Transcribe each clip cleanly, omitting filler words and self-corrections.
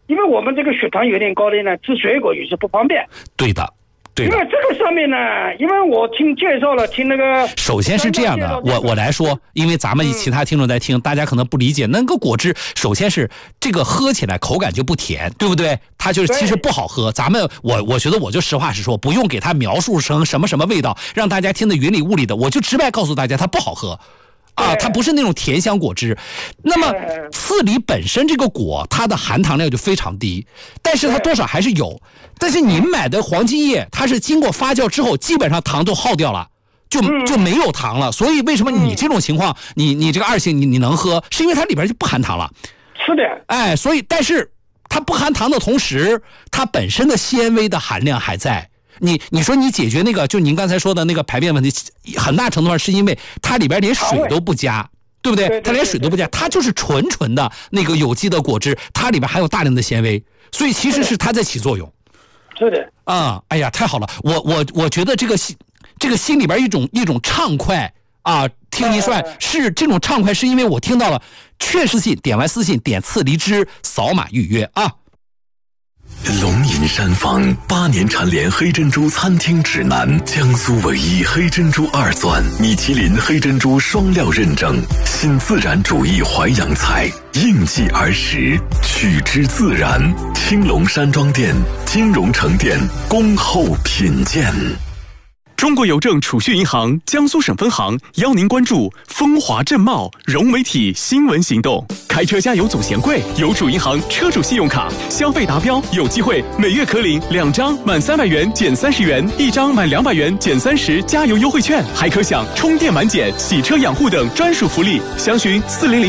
因为我们这个血糖有点高的呢，吃水果有些不方便。 对的。 因为这个上面呢，因为我听那个， 首先是这样的，我来说，因为咱们其他听众在听，大家可能不理解，那个果汁，首先是这个喝起来口感就不甜，对不对？它就是其实不好喝。咱们我觉得我就实话实说，不用给它描述成什么什么味道，让大家听得云里雾里的，我就直白告诉大家，它不好喝。它不是那种甜香果汁。那么刺梨本身这个果，它的含糖量就非常低，但是它多少还是有。但是您买的黄金叶，它是经过发酵之后，基本上糖都耗掉了，就没有糖了。所以为什么你这种情况，你这个二型你能喝，是因为它里边就不含糖了。 是的。 所以但是它不含糖的同时，它本身的纤维的含量还在。你说你解决那个，就您刚才说的那个排便问题，很大程度上是因为它里边连水都不加，对不对？它连水都不加，它就是纯的那个有机的果汁，它里边含有大量的纤维，所以其实是它在起作用。 是的。 哎呀，太好了！我觉得这个心里边一种畅快啊！听您说是这种畅快，是因为我听到了确实性，点完私信点刺梨汁，扫码预约啊。 龙吟山坊8年蝉联黑珍珠餐厅指南，江苏唯一黑珍珠2钻，米其林黑珍珠双料认证，新自然主义淮扬菜，应季而食，取之自然。青龙山庄店、金融城店恭候品鉴。 中国邮政储蓄银行江苏省分行邀您关注风华正茂融媒体新闻行动。开车加油总嫌贵，邮储银行车主信用卡消费达标有机会每月可领2张满300元减30元，1张满200元减30加油优惠券，还可享充电满减、洗车养护等专属福利。详询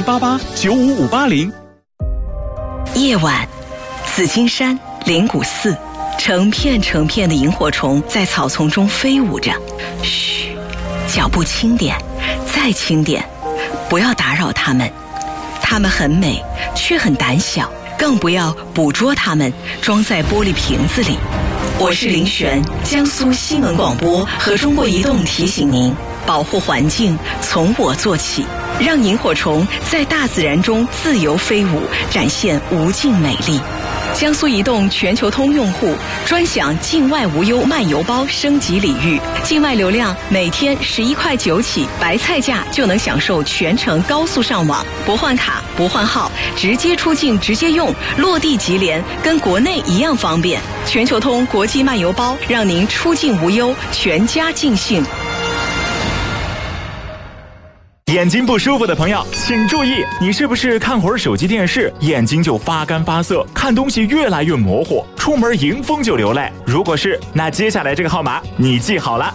40088-95580。 夜晚，紫金山、灵谷寺，成片成片的萤火虫在草丛中飞舞着。嘘，脚步轻点，再轻点，不要打扰它们。它们很美，却很胆小，更不要捕捉它们，装在玻璃瓶子里。我是林璇，江苏新闻广播和中国移动提醒您，保护环境从我做起，让萤火虫在大自然中自由飞舞，展现无尽美丽。江苏移动全球通用户专享境外无忧漫游包升级礼遇，境外流量每天11块9起，白菜价就能享受全程高速上网，不换卡不换号，直接出境直接用，落地即联，跟国内一样方便。全球通国际漫游包，让您出境无忧，全家尽兴。 眼睛不舒服的朋友请注意，你是不是看会儿手机电视眼睛就发干发涩，看东西越来越模糊，出门迎风就流泪？如果是，那接下来这个号码你记好了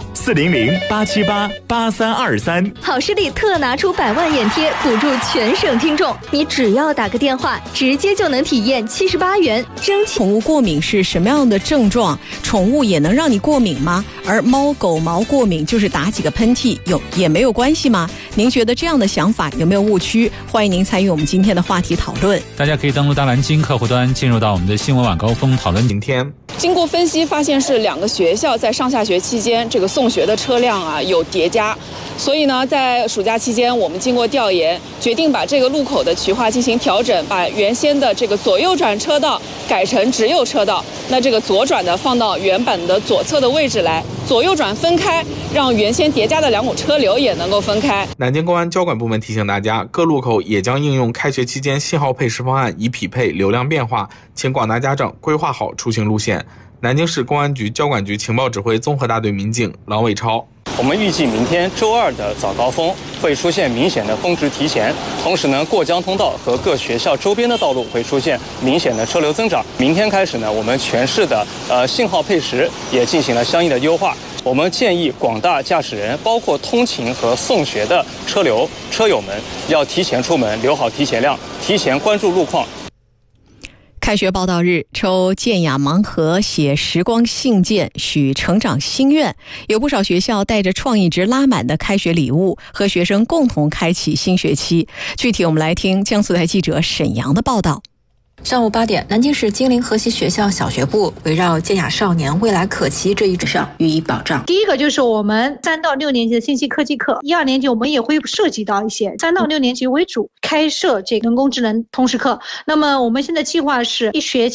，400-878-8323。 好视力特拿出100万眼贴补助全省听众，你只要打个电话，直接就能体验78元蒸汽。 宠物过敏是什么样的症状？宠物也能让你过敏吗？而猫狗毛过敏就是打几个喷嚏也没有关系吗？您觉得这样的想法有没有误区？欢迎您参与我们今天的话题讨论。 大家可以登录大蓝鲸客户端，进入到我们的新闻晚高峰讨论。今天经过分析发现，是2个学校在上下学期间这个送学的车辆有叠加，所以呢在暑假期间我们经过调研，决定把这个路口的渠化进行调整，把原先的这个左右转车道改成直右车道，那这个左转的放到原本的左侧的位置来，左右转分开，让原先叠加的2股车流也能够分开。 南京公安交管部门提醒大家，各路口也将应用开学期间信号配时方案，以匹配流量变化，请广大家长规划好出行路线。南京市公安局交管局情报指挥综合大队民警郎伟超。 我们预计明天周2的早高峰会出现明显的峰值提前，同时呢，过江通道和各学校周边的道路会出现明显的车流增长。明天开始呢，我们全市的信号配时也进行了相应的优化。我们建议广大驾驶人，包括通勤和送学的车友们，要提前出门，留好提前量，提前关注路况。 开学报道日，抽健雅盲盒，写时光信件，许成长心愿。有不少学校带着创意值拉满的开学礼物，和学生共同开启新学期。具体我们来听江苏台记者沈阳的报道。 上午8点，南京市金陵河西学校小学部围绕健雅少年未来可期这一指上予以保障。 第一个就是我们3到6年级的信息科技课，1、2年级我们也会涉及到一些3到6年级为主开设这人工智能通识课。那么我们现在计划是1学期